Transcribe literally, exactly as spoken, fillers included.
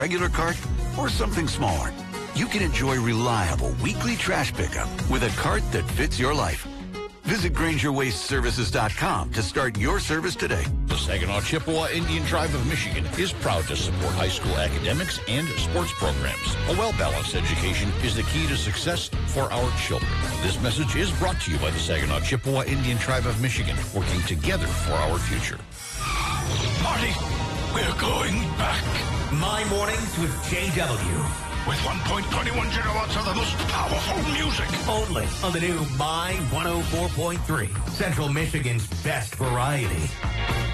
regular cart, or something smaller, you can enjoy reliable weekly trash pickup with a cart that fits your life. Visit Granger Waste Services dot com to start your service today. The Saginaw Chippewa Indian Tribe of Michigan is proud to support high school academics and sports programs. A well-balanced education is the key to success for our children. This message is brought to you by the Saginaw Chippewa Indian Tribe of Michigan, working together for our future. Marty, we're going back. My Mornings with J W. With one point two one gigawatts of the most powerful music. Only on the new My one oh four point three, Central Michigan's best variety.